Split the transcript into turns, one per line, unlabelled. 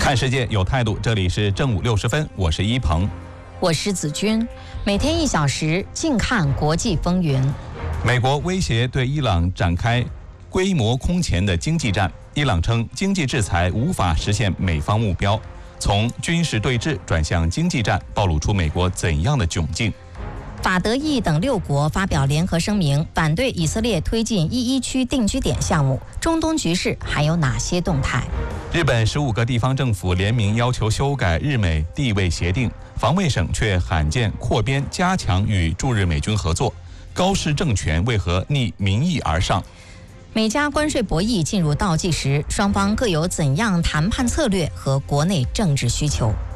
看世界有态度，这里是正午60分，我是一鹏，
我是子君，每天1小时，静看国际风云。
美国威胁对伊朗展开规模空前的经济战，伊朗称经济制裁无法实现美方目标，从军事对峙转向经济战，暴露出美国怎样的窘境？
法德意等6国发表联合声明，反对以色列推进11区定居点项目。中东局势还有哪些动态？
日本15个地方政府联名要求修改日美地位协定，防卫省却罕见扩编加强与驻日美军合作。高市政权为何逆民意而上？
美加关税博弈进入倒计时，双方各有怎样谈判策略和国内政治需求？